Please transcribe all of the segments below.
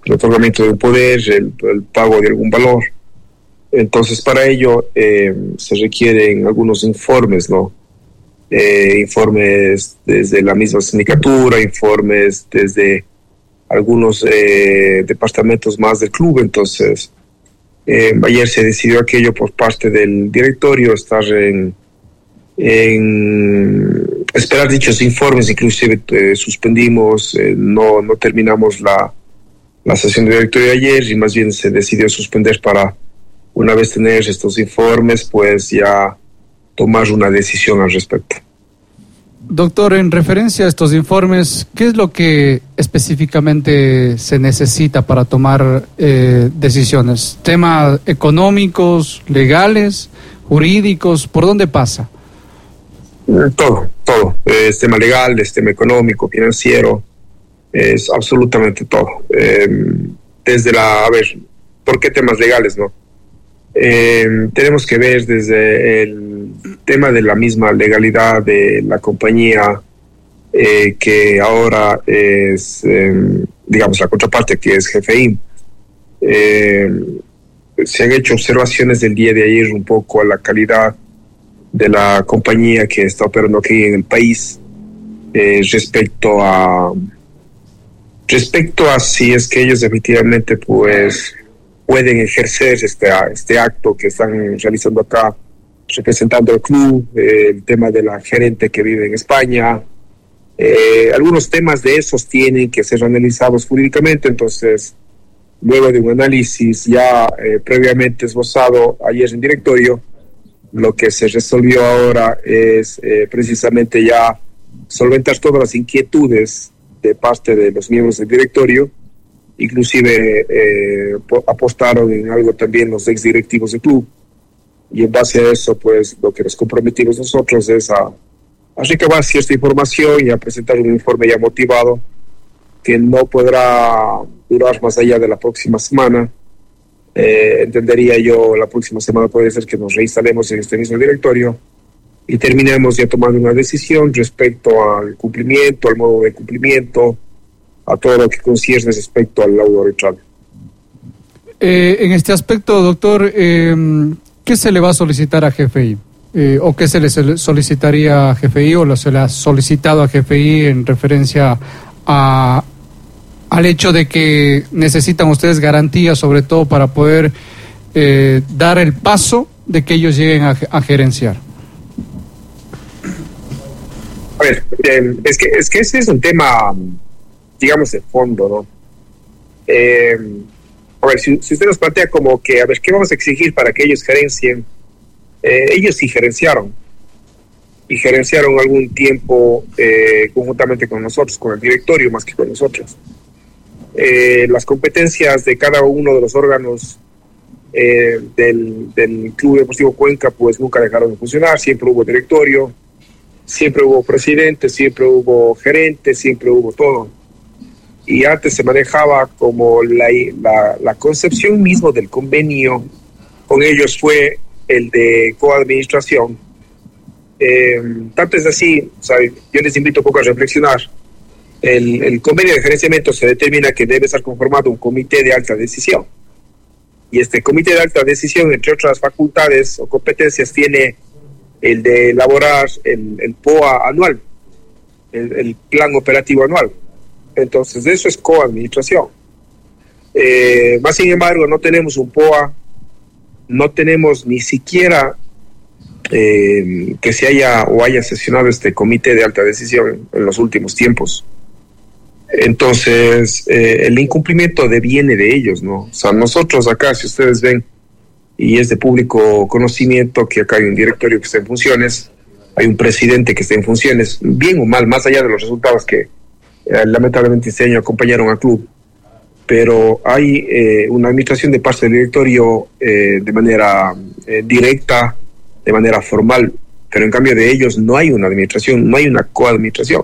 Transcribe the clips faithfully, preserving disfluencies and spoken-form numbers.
el otorgamiento de un poder, el, el pago de algún valor. Entonces, para ello eh, se requieren algunos informes, ¿no? Eh, informes desde la misma sindicatura, informes desde algunos eh, departamentos más del club. Entonces, eh, ayer se decidió aquello por parte del directorio, estar en, en esperar dichos informes. Inclusive eh, suspendimos, eh, no, no terminamos la, la sesión de directorio ayer, y más bien se decidió suspender para, una vez tener estos informes, pues ya tomar una decisión al respecto. Doctor, en referencia a estos informes, ¿qué es lo que específicamente se necesita para tomar eh, decisiones? ¿Temas económicos, legales, jurídicos? ¿Por dónde pasa? Todo, todo. Es tema legal, es tema económico, financiero, es absolutamente todo. Eh, desde la, a ver, ¿por qué temas legales, no? Eh, tenemos que ver desde el tema de la misma legalidad de la compañía, eh, que ahora es, eh, digamos, la contraparte, que es G F I. Eh, se han hecho observaciones del día de ayer un poco a la calidad de la compañía que está operando aquí en el país, eh, respecto a respecto a si es que ellos efectivamente pues pueden ejercer este, este acto que están realizando acá, representando al club, eh, el tema de la gerente que vive en España. Eh, algunos temas de esos tienen que ser analizados jurídicamente. Entonces, luego de un análisis ya eh, previamente esbozado ayer en directorio, lo que se resolvió ahora es eh, precisamente ya solventar todas las inquietudes de parte de los miembros del directorio. Inclusive eh, apostaron en algo también los ex directivos del club, y en base a eso, pues lo que nos comprometimos nosotros es a, a recabar cierta información y a presentar un informe ya motivado que no podrá durar más allá de la próxima semana. Eh, entendería yo, la próxima semana puede ser que nos reinstalemos en este mismo directorio y terminemos ya tomando una decisión respecto al cumplimiento, al modo de cumplimiento, a todo lo que concierne respecto al laudo arbitral. Eh, en este aspecto, doctor, eh, ¿qué se le va a solicitar a G F I? Eh, ¿O qué se le solicitaría a G F I o lo se le ha solicitado a G F I en referencia a, al hecho de que necesitan ustedes garantías, sobre todo para poder eh, dar el paso de que ellos lleguen a, a gerenciar? A ver, eh, es que, es que ese es un tema, digamos, de fondo, ¿no? Eh, a ver, si, si usted nos plantea como que, a ver, ¿qué vamos a exigir para que ellos gerencien? Eh, ellos sí gerenciaron, y gerenciaron algún tiempo eh, conjuntamente con nosotros, con el directorio más que con nosotros. Eh, las competencias de cada uno de los órganos eh, del, del Club Deportivo Cuenca pues nunca dejaron de funcionar. Siempre hubo directorio, siempre hubo presidente, siempre hubo gerente, siempre hubo todo. Y antes se manejaba como la, la, la concepción mismo del convenio con ellos fue el de coadministración. Eh, tanto es así, o sea, yo les invito un poco a reflexionar. El, el convenio de gerenciamiento se determina que debe estar conformado un comité de alta decisión. Y este comité de alta decisión, entre otras facultades o competencias, tiene el de elaborar el, el P O A anual, el, el plan operativo anual. Entonces, eso es coadministración. Eh, más sin embargo, no tenemos un P O A, no tenemos ni siquiera eh, que se haya o haya sesionado este comité de alta decisión en los últimos tiempos. Entonces, eh, el incumplimiento deviene de ellos, ¿no? O sea, nosotros acá, si ustedes ven, y es de público conocimiento que acá hay un directorio que está en funciones, hay un presidente que está en funciones, bien o mal, más allá de los resultados que eh, lamentablemente este año acompañaron al club, pero hay eh, una administración de parte del directorio eh, de manera eh, directa, de manera formal, pero en cambio de ellos no hay una administración, no hay una coadministración.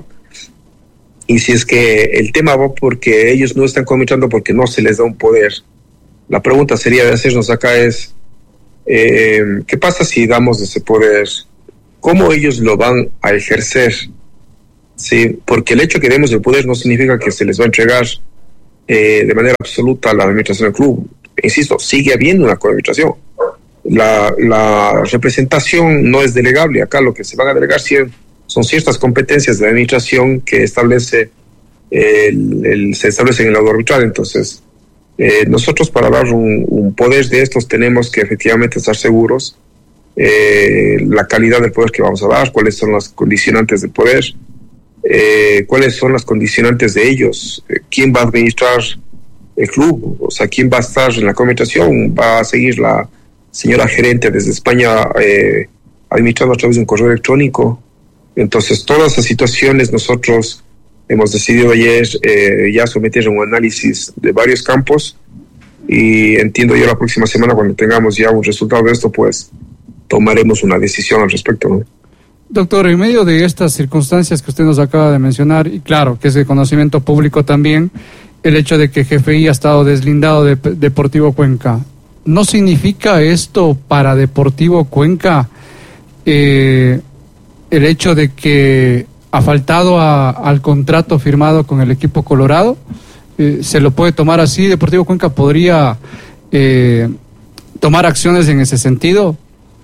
Y si es que el tema va porque ellos no están coadministrando porque no se les da un poder, la pregunta sería de hacernos acá es, eh, ¿qué pasa si damos ese poder? ¿Cómo ellos lo van a ejercer? ¿Sí? Porque el hecho que demos el poder no significa que se les va a entregar eh, de manera absoluta la administración del club. Insisto, sigue habiendo una coadministración. La, la representación no es delegable. Acá lo que se van a delegar son ciertas competencias de la administración que establece el, el, se establece en el lado arbitral. Entonces, eh, nosotros para dar un, un poder de estos tenemos que efectivamente estar seguros eh, la calidad del poder que vamos a dar, cuáles son las condicionantes del poder, eh, cuáles son las condicionantes de ellos, eh, quién va a administrar el club, o sea, quién va a estar en la comunicación, va a seguir la señora gerente desde España eh, administrando a través de un correo electrónico. Entonces, todas esas situaciones nosotros hemos decidido ayer eh, ya someter a un análisis de varios campos, y entiendo yo la próxima semana, cuando tengamos ya un resultado de esto, pues tomaremos una decisión al respecto, ¿no? Doctor, en medio de estas circunstancias que usted nos acaba de mencionar, y claro que es de conocimiento público también, el hecho de que G F I ha estado deslindado de Deportivo Cuenca, ¿no significa esto para Deportivo Cuenca eh, el hecho de que ha faltado a, al contrato firmado con el equipo colorado? Eh, ¿Se lo puede tomar así? ¿Deportivo Cuenca podría eh, tomar acciones en ese sentido?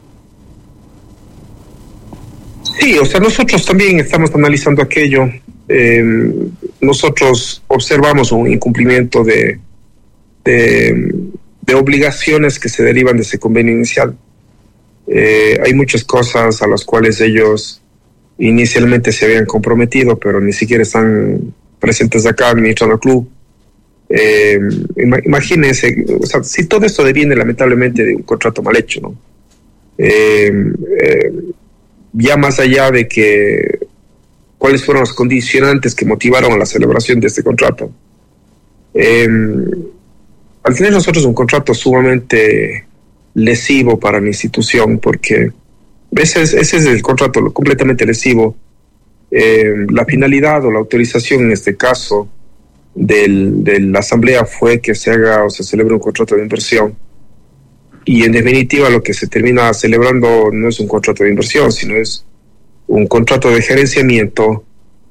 Sí, o sea, nosotros también estamos analizando aquello. Eh, nosotros observamos un incumplimiento de, de, de obligaciones que se derivan de ese convenio inicial. Eh, hay muchas cosas a las cuales ellos inicialmente se habían comprometido, pero ni siquiera están presentes acá administrando el club. Eh, imagínense, o sea, si todo esto deviene lamentablemente de un contrato mal hecho, ¿no? Eh, eh, ya más allá de que cuáles fueron los condicionantes que motivaron a la celebración de este contrato. Eh, al tener nosotros un contrato sumamente lesivo para la institución, porque ese es, ese es el contrato completamente lesivo, eh, la finalidad o la autorización en este caso del, de la asamblea fue que se haga o se celebre un contrato de inversión, y en definitiva lo que se termina celebrando no es un contrato de inversión, sino es un contrato de gerenciamiento,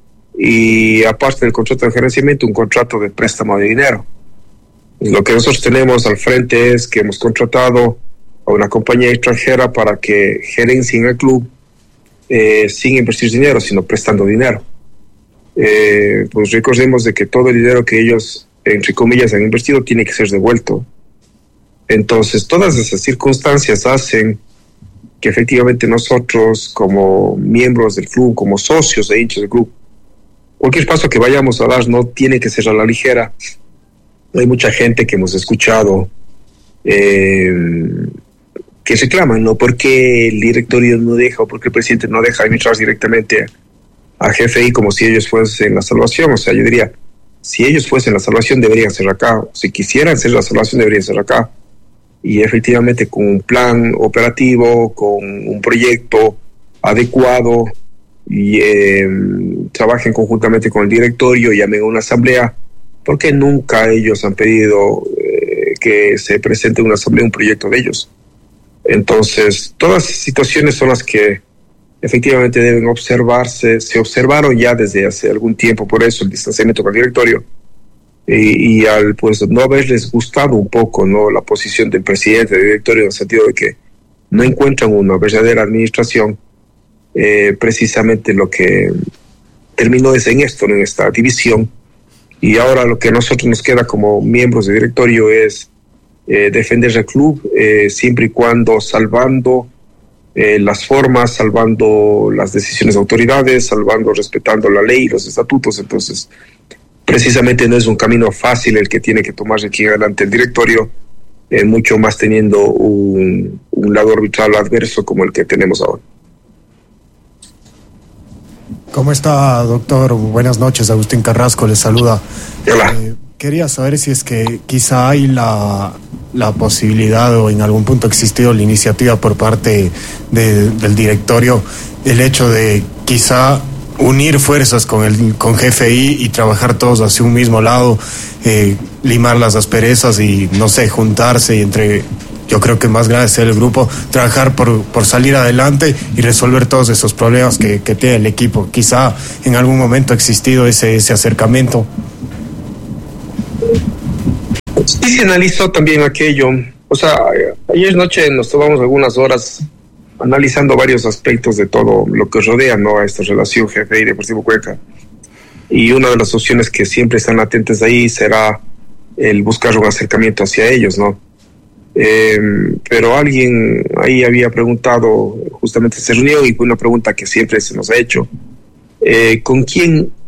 y aparte del contrato de gerenciamiento, un contrato de préstamo de dinero. Lo que nosotros tenemos al frente es que hemos contratado a una compañía extranjera para que gerencien el club eh, sin invertir dinero, sino prestando dinero. Eh, pues recordemos de que todo el dinero que ellos, entre comillas, han invertido tiene que ser devuelto. Entonces, todas esas circunstancias hacen que efectivamente nosotros, como miembros del club, como socios e hinchas del club, cualquier paso que vayamos a dar no tiene que ser a la ligera. Hay mucha gente que hemos escuchado eh, que reclaman, ¿no? ¿Por qué el directorio no deja o por qué el presidente no deja administrar directamente a G F I como si ellos fuesen la salvación? O sea, yo diría, si ellos fuesen la salvación deberían ser acá. Si quisieran ser la salvación deberían ser acá. Y efectivamente con un plan operativo, con un proyecto adecuado, y eh, trabajen conjuntamente con el directorio, llamen a una asamblea, porque nunca ellos han pedido eh, que se presente una asamblea un proyecto de ellos. Entonces, todas las situaciones son las que efectivamente deben observarse, se observaron ya desde hace algún tiempo, por eso el distanciamiento con el directorio, y, y al pues no haberles gustado un poco, ¿no?, la posición del presidente del directorio, en el sentido de que no encuentran una verdadera administración, eh, precisamente lo que terminó es en esto, en esta división. Y ahora lo que a nosotros nos queda como miembros del directorio es eh, defender el club, eh, siempre y cuando salvando eh, las formas, salvando las decisiones de autoridades, salvando, respetando la ley y los estatutos. Entonces, precisamente no es un camino fácil el que tiene que tomarse aquí adelante el directorio, eh, mucho más teniendo un, un lado arbitral adverso como el que tenemos ahora. ¿Cómo está, doctor? Buenas noches, Agustín Carrasco les saluda. Hola. Eh, quería saber si es que quizá hay la, la posibilidad o en algún punto ha existido la iniciativa por parte de, del directorio, el hecho de quizá unir fuerzas con el con G F I y trabajar todos hacia un mismo lado, eh, limar las asperezas y, no sé, juntarse y entre... Yo creo que más grande es el grupo, trabajar por, por salir adelante y resolver todos esos problemas que, que tiene el equipo. Quizá en algún momento ha existido ese, ese acercamiento. Sí se analizó también aquello. O sea, ayer noche nos tomamos algunas horas analizando varios aspectos de todo lo que rodea, ¿no?, a esta relación G F I Deportivo Cuenca. Y una de las opciones que siempre están latentes ahí será el buscar un acercamiento hacia ellos, ¿no? Eh, pero alguien ahí había preguntado, justamente se reunió y fue una pregunta que siempre se nos ha hecho, eh, ¿con quién